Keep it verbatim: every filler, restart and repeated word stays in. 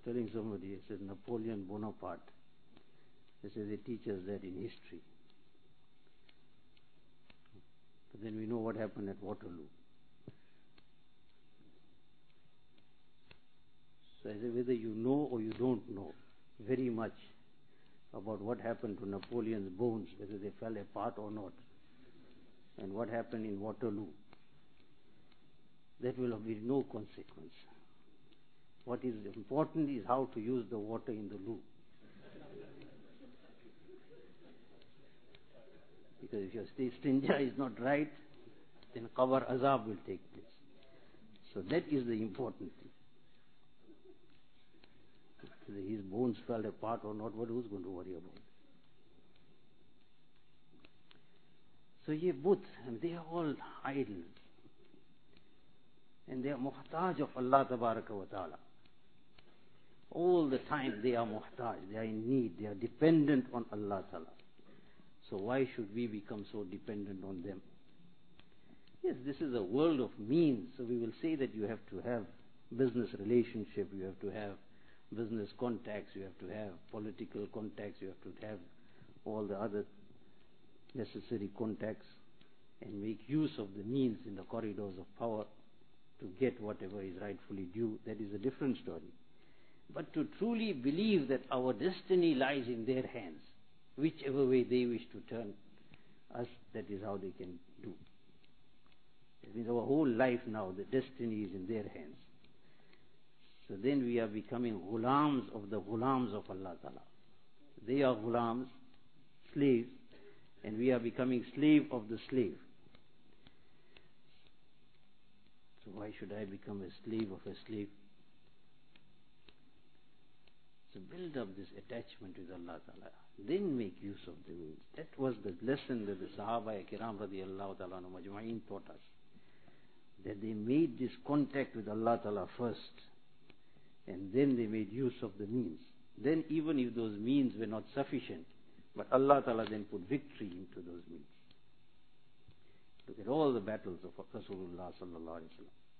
telling somebody, I said, Napoleon Bonaparte. They said they teach us that in history. But then we know what happened at Waterloo. So I said, whether you know or you don't know very much about what happened to Napoleon's bones, whether they fell apart or not, and what happened in Waterloo, that will have no consequence. What is important is how to use the water in the loo. Because if your istinja is not right, then qabr azab will take place. So that is the important thing. Whether his bones fell apart or not, what who's going to worry about? So ye both, and they are all idols. And they are muhtaj of Allah tabaraka wa ta'ala. All the time they are muhtaj, they are in need, they are dependent on Allah ta'ala. So why should we become so dependent on them? Yes, this is a world of means, so we will say that you have to have business relationship, you have to have business contacts, you have to have political contacts, you have to have all the other necessary contacts and make use of the means in the corridors of power to get whatever is rightfully due. That is a different story. But to truly believe that our destiny lies in their hands, whichever way they wish to turn us, that is how they can do. That means our whole life now, the destiny is in their hands. So then we are becoming ghulams of the ghulams of Allah Ta'ala. They are ghulams, slaves, and we are becoming slave of the slave. So why should I become a slave of a slave? So build up this attachment with Allah Ta'ala. Then make use of the means. That was the lesson that the Sahaba Kiram radiallahu ta'ala majma'in taught us. That they made this contact with Allah Ta'ala first. And then they made use of the means. Then even if those means were not sufficient, but Allah Ta'ala then put victory into those means. Look at all the battles of Rasulullah sallallahu alaihi wasallam.